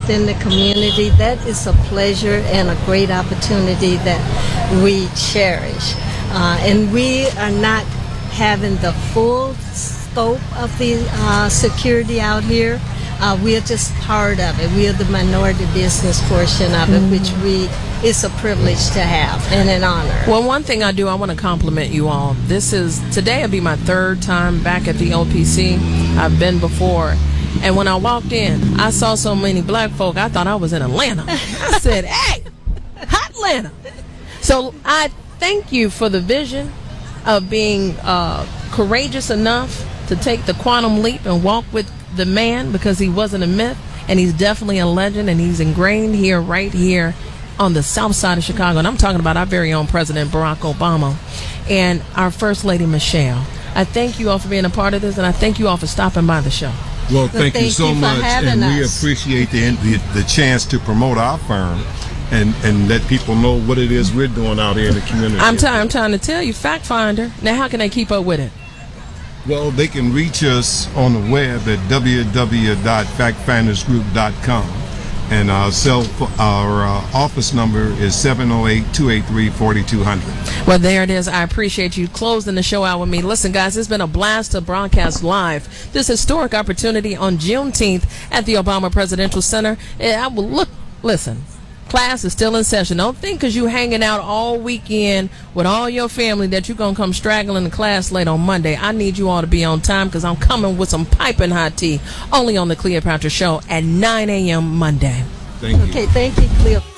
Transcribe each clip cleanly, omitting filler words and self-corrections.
within the community, that is a pleasure and a great opportunity that we cherish. And we are not having the full scope of the security out here. We're just part of it. We're the minority business portion of it, which it's a privilege to have and an honor. Well, one thing I want to compliment you all. Today will be my third time back at the OPC. I've been before. And when I walked in, I saw so many black folk, I thought I was in Atlanta. I said, hey, hot Atlanta. So I thank you for the vision of being courageous enough to take the quantum leap and walk with the man, because he wasn't a myth, and he's definitely a legend, and he's ingrained here, right here on the south side of Chicago. And I'm talking about our very own President Barack Obama and our First Lady Michelle. I thank you all for being a part of this, and I thank you all for stopping by the show. Well, thank you so much, and we appreciate the chance to promote our firm and let people know what it is we're doing out here in the community. I'm trying to tell you, Fact Finder. Now, how can they keep up with it? Well, they can reach us on the web at www.factfindersgroup.com, and our office number is 708-283-4200. Well, there it is. I appreciate you closing the show out with me. Listen, guys, it's been a blast to broadcast live this historic opportunity on Juneteenth at the Obama Presidential Center. Listen. Class is still in session. Don't think because you hanging out all weekend with all your family that you're going to come straggling to class late on Monday. I need you all to be on time, because I'm coming with some piping hot tea only on the Cleopatra Show at 9 a.m. Monday. Thank you. Okay, thank you, Cleopatra.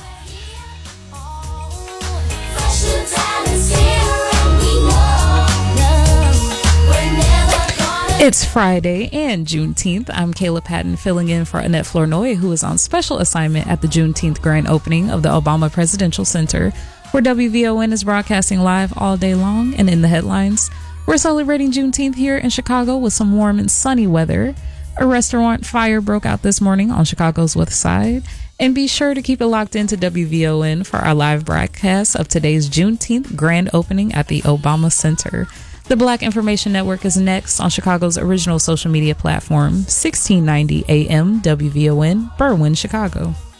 It's Friday and Juneteenth. I'm Kayla Patton, filling in for Annette Flournoy, who is on special assignment at the Juneteenth grand opening of the Obama Presidential Center, where WVON is broadcasting live all day long. And in the headlines, we're celebrating Juneteenth here in Chicago with some warm and sunny weather. A restaurant fire broke out this morning on Chicago's West Side. And be sure to keep it locked into WVON for our live broadcast of today's Juneteenth grand opening at the Obama Center. The Black Information Network is next on Chicago's original social media platform, 1690 AM WVON, Berwyn, Chicago.